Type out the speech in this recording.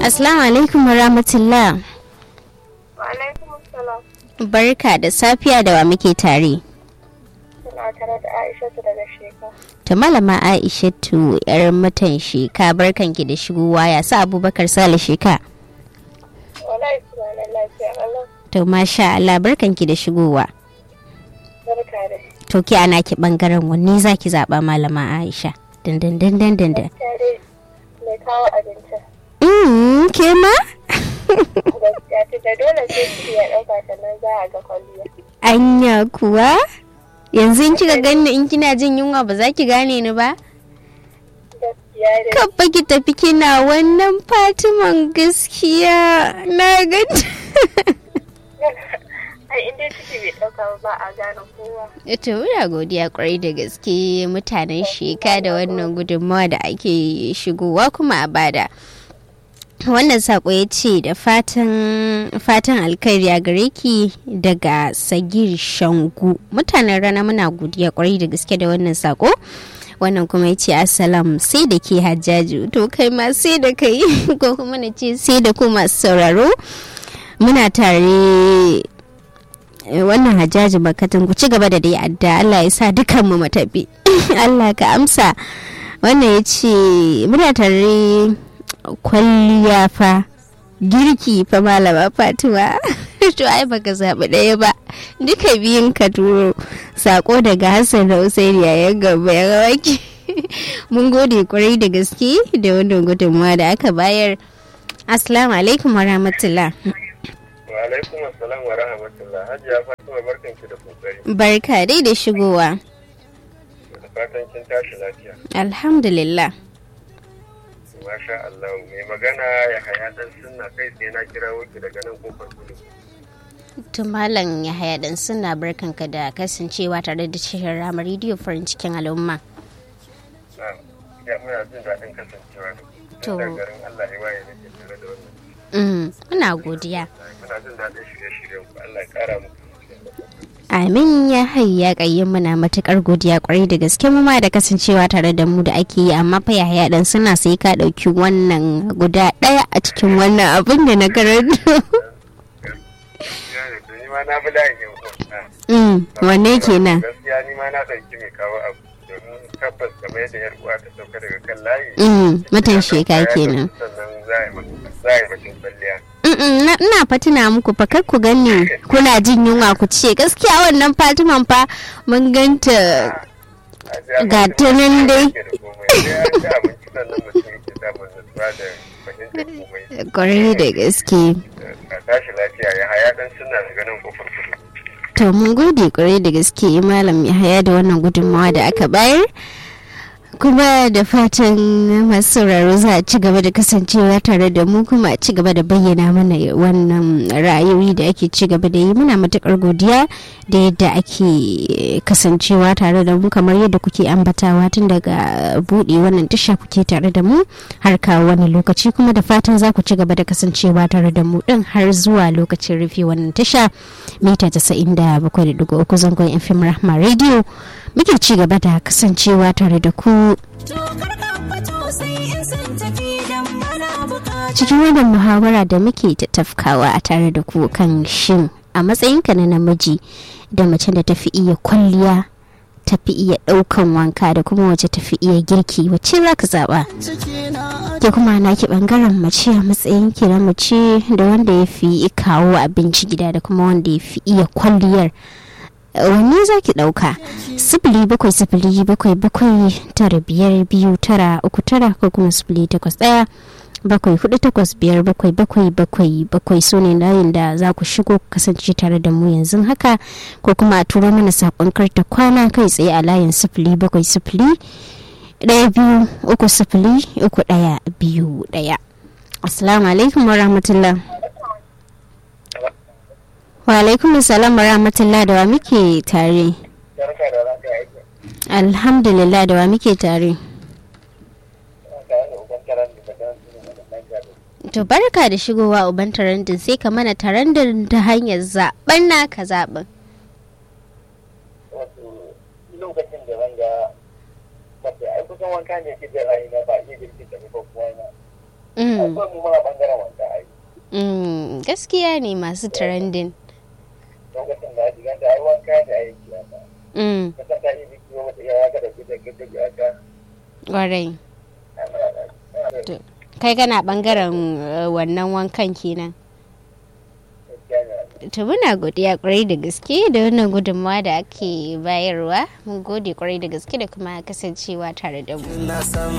Assalamu alaikum wa rahmatullah. Wa alaikum assalam. Barka da safiya, da wa muke tare? Ina tare da Aishatu daga Sheka. Ta malama Aishatu yar mutan Sheka, barkanki da shigowa. Ya sa Abubakar Sale Sheka? Wallahi suna lafiya Allah. To masha Allah, barkanki da shigowa. Barka da. To ki ana ki bangaren wanne zaki zaba malama Aisha? Dandan. Tare mai kawo abinci. Ke ma? Gaskiya ta dole sai ki ya dauka sannan za a ga kwalliya. Anya kuwa? Yanzu in kika ganni in kina jin yunwa ba za ki gane ni ba? Gaskiya dai. Kabba ki tafi kina wannan Fatiman gaskiya na ganta. Ai inda ciki bai dauka ba a gane kowa. To muna godiya kwarai da gaske mutanen Sheka da wannan gudunmawa da ake shigowa kuma a bada. Wannan sako ya ce da fatan alkhairi a gare ki daga Sagir Shangu. Mutanen Rana muna godiya kwarai da gaske da wannan sako. Wannan kuma ya ce assalam, sai da ke Hajjaju. To kai ma sai da kai ko kuma na ce sai da ku masu sauraro. Muna tare wannan Hajjaju Bakatun, ku ci gaba da dai adda, Allah ya sa dukan mu matafi. Allah ka amsa. Wannan ya ce muna tare kwalliya fa, girki fa malama Fatima. To ai baka zaɓi ɗaya ba, duka biyun ka turo. Sako daga Hassan da Usaini yayin gaba ya rawaki. Mun gode kwarai da gaske da wannan gudunmawa da aka bayar. Assalamu alaikum wa rahmatullah. Wa alaikum assalam wa rahmatullah. Hajiya Fatima, barkanki da kokari. Barka dai da shigowa. Da fatan kin tashi lafiya. Alhamdulillah. Masha Allah, mai magana ya haya dan sunna, kai sai na kira wuki daga nan kofar kudu. To malam ya haya dan sunna, barkanka da kasancewa tare da shirin Rama Radio farin cikin al'umma. Ya muna jin daɗin kasancewa da ku. To. Da garin Allah ya waye nake tare da wannan. Muna godiya. Muna jin daɗin shirye-shiryen ku. Allah ya kara muku. Amin ya hayya kayyin muna matukar godiya kwarai da gaske mu ma da kasancewa tare da mu da ake yi, amma fa ya dan suna sai ka dauki wannan guda daya a cikin wannan abin da na karanto. Ni ma na bula yin wanne kenan? gaskiya ni ma na ɗauki mai kawo abu domin tabbas kamar yadda yar uwa ta sauka daga kan layi. Mutan Sheka kenan. Sannan za a yi batun kwalliya. Ina fatina muku fa kar ku gani kuna jin yunwa ku ce gaskiya wannan Fatiman fa mun ganta ga tunan dai. Kwarai da gaske. Tashi lafiya ya haya dan suna daga nan kofar kudu. To mun gode kwarai da gaske malam ya haya da wannan gudunmawa da aka bayar. Kuma da fatan masu sauraro za a ci gaba da kasancewa tare da mu, kuma a ci gaba da bayyana mana wannan ra'ayoyi da ake ci gaba da yi. Muna matukar godiya da yadda ake kasancewa tare da mu, kamar yadda kuke ambatawa tun daga buɗe wannan tasha kuke tare da mu har kawo wani lokaci, kuma da fatan za ku ci gaba da kasancewa tare da mu din har zuwa lokacin rufe wannan tasha mita 97.3 zangon FM Rahma Radio. Muke ci gaba da kasancewa tare da ku cikin wannan muhawara da muke tafkawa a tare da ku kan shin a matsayinka na namiji da mace da tafi iya kwalliya, tafi iya daukan wanka da kuma wace tafi iya girki, wacce za ka zaba? Ke kuma na ki bangaren mace a matsayin ki na mace da wanda ya fi kawo abinci gida da kuma wanda ya fi iya kwalliyar, wanne za ki ɗauka? 0707775939 ko kuma 081-748-577 su ne layin da za ku shigo kasance tare da mu yanzu haka, ko kuma a turo mana saƙon karta kwana kai tsaye a layin 070-123-03121. Assalamu alaikum wa rahmatullah. Wa alaikum assalam wa rahmatullah, da wa muke tare? Alhamdulillah, da wa muke tare? To barka da shigowa uban tarandin, sai ka mana tarandin ta hanyar zaben naka zaben. Wato lokacin da zanga mace ai kusan wanka ne ke da rayuwa ba iya girki da kuma na. akwai mu muna bangaren wanda ai gaskiya ne masu trending. lokacin da ake ganta ai wanka da aiki haka kasan ta yi biki wata yawa ka da gida haka Ƙwarai. Kai kana bangaren wannan wankan kenan. To muna godiya kwarai da gaske da wannan gudunmawa da ake bayarwa. Mun gode kwarai da gaske da kuma kasancewa tare da mu.